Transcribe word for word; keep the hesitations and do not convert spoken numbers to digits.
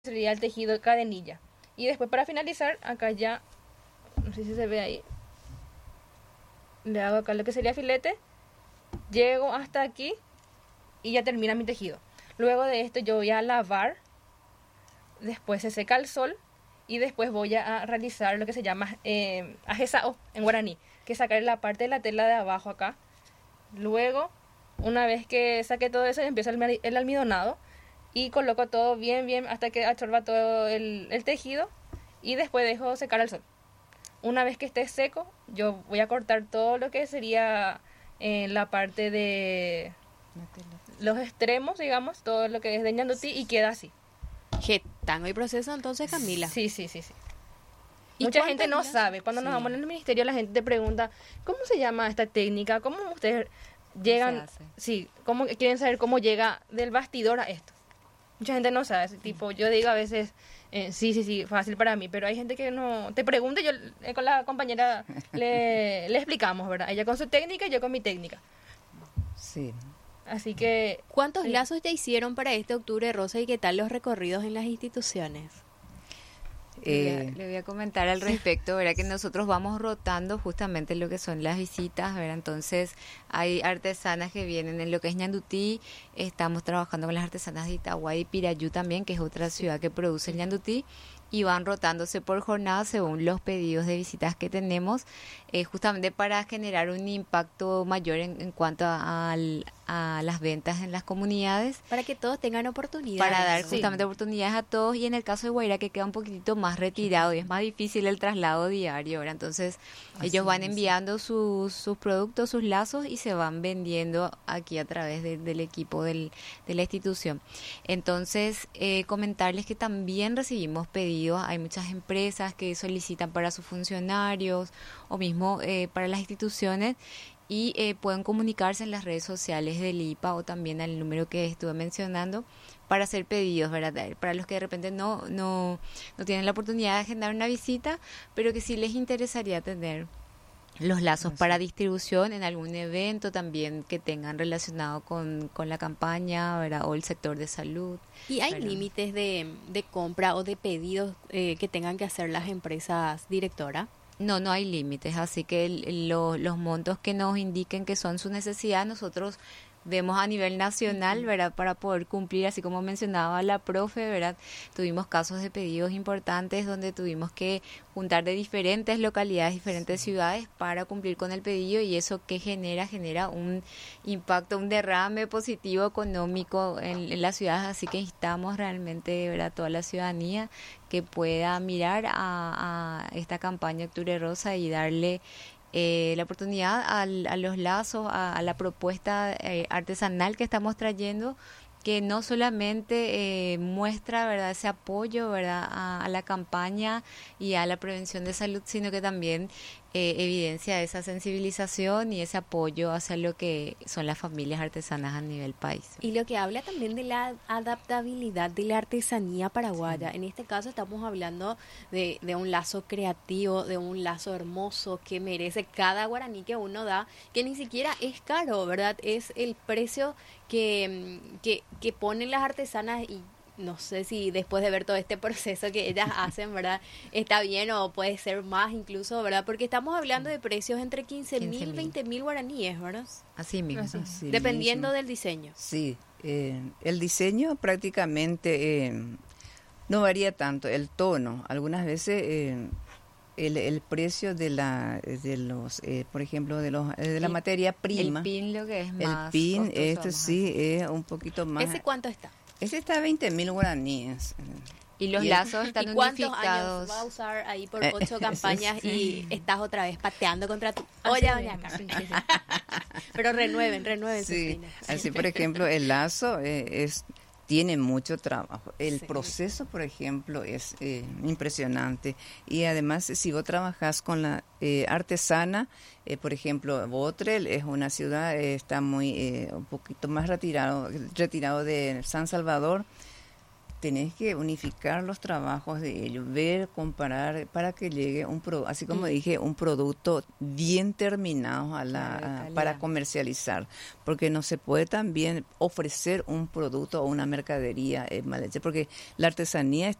sería el tejido de cadenilla. Y después para finalizar, acá ya, no sé si se ve ahí, le hago acá lo que sería filete, llego hasta aquí y ya termina mi tejido. Luego de esto yo voy a lavar, después se seca al sol y después voy a realizar lo que se llama eh, ajesao en guaraní, que es sacar la parte de la tela de abajo acá. Luego, una vez que saque todo eso, empiezo el, el almidonado y coloco todo bien, bien hasta que absorba todo el, el tejido y después dejo secar al sol. Una vez que esté seco, yo voy a cortar todo lo que sería eh, la parte de los extremos, digamos, todo lo que es de ñandutí y queda así. Getango y proceso entonces, Camila. Sí, sí, sí, sí. Mucha gente no sabe. Cuando sí. nos vamos en el ministerio, la gente te pregunta, ¿cómo se llama esta técnica? ¿Cómo ustedes llegan? Sí, ¿cómo quieren saber cómo llega del bastidor a esto? Mucha gente no sabe. Tipo, yo digo a veces, eh, sí, sí, sí, fácil para mí, pero hay gente que no te pregunta y yo eh, con la compañera le, le explicamos, ¿verdad? Ella con su técnica y yo con mi técnica. Sí. Así que... ¿Cuántos sí. lazos ya hicieron para este Octubre Rosa y qué tal los recorridos en las instituciones? Eh, le, voy a, le voy a comentar al respecto, ¿verdad? Que nosotros vamos rotando justamente lo que son las visitas, ¿verdad? Entonces hay artesanas que vienen en lo que es ñandutí, estamos trabajando con las artesanas de Itagüí y Pirayú también, que es otra ciudad que produce el ñandutí, y van rotándose por jornada según los pedidos de visitas que tenemos, eh, justamente para generar un impacto mayor en, en cuanto a, a, a las ventas en las comunidades. Para que todos tengan oportunidades. Para dar justamente sí. oportunidades a todos, y en el caso de Guairá, que queda un poquitito más retirado y es más difícil el traslado diario, ¿verdad? Entonces Así ellos van enviando sus, sus productos, sus lazos, y se van vendiendo aquí a través de, del equipo del, de la institución. Entonces, eh, comentarles que también recibimos pedidos. Hay muchas empresas que solicitan para sus funcionarios o mismo eh, para las instituciones, y eh, pueden comunicarse en las redes sociales del I P A o también al número que estuve mencionando para hacer pedidos, ¿verdad? Para los que de repente no, no, no tienen la oportunidad de agendar una visita, pero que sí les interesaría tener los lazos para distribución en algún evento también que tengan relacionado con, con la campaña, ¿verdad? O el sector de salud. ¿Y hay ¿verdad? límites de, de compra o de pedidos eh, que tengan que hacer las empresas directora? No, no hay límites, así que el, lo, los montos que nos indiquen que son su necesidad, nosotros vemos a nivel nacional, ¿verdad? Para poder cumplir, así como mencionaba la profe, ¿verdad? Tuvimos casos de pedidos importantes donde tuvimos que juntar de diferentes localidades, diferentes ciudades para cumplir con el pedido, y eso que genera, genera un impacto, un derrame positivo económico en, en las ciudades, así que instamos realmente, ¿verdad? Toda la ciudadanía que pueda mirar a, a esta campaña Octubre Rosa y darle Eh, la oportunidad al, a los lazos, a, a la propuesta eh, artesanal que estamos trayendo, que no solamente eh, muestra, ¿verdad?, ese apoyo, ¿verdad?, a, a la campaña y a la prevención de salud, sino que también eh, evidencia esa sensibilización y ese apoyo hacia lo que son las familias artesanas a nivel país. Y lo que habla también de la adaptabilidad de la artesanía paraguaya. Sí. En este caso estamos hablando de, de un lazo creativo, de un lazo hermoso que merece cada guaraní que uno da, que ni siquiera es caro, ¿verdad? Es el precio que, que, que ponen las artesanas, y no sé si después de ver todo este proceso que ellas hacen, ¿verdad?, está bien o puede ser más incluso, ¿verdad? Porque estamos hablando de precios entre quince mil, veinte mil guaraníes, ¿verdad? Así mismo. Así, Así dependiendo mismo. del diseño. Sí, eh, el diseño prácticamente eh, no varía tanto, el tono. Algunas veces eh, el, el precio de la de los, eh, por ejemplo, de los de la el, materia prima. El pin lo que es el más. El pin, costoso, esto sí así. Es un poquito más. ¿Ese cuánto está? Ese está a veinte mil guaraníes. Y los ¿Y lazos están ¿Y cuántos unificados? años va a usar ahí por Eh, ocho campañas sí. y estás otra vez pateando contra tu Así olla, mismo, doña sí, Carmen? Pero renueven, renueven sus Sí, finas. así por ejemplo el lazo eh, es tiene mucho trabajo. El Sí. proceso, por ejemplo, es eh, impresionante. Y además, si vos trabajás con la eh, artesana, eh, por ejemplo, Botrel es una ciudad, eh, está muy eh, un poquito más retirado, retirado de San Salvador. tenés que unificar los trabajos de ellos, ver, comparar, para que llegue un pro, así como mm. dije, un producto bien terminado a la, claro, a, para comercializar, porque no se puede también ofrecer un producto o una mercadería eh, mal hecha, porque la artesanía es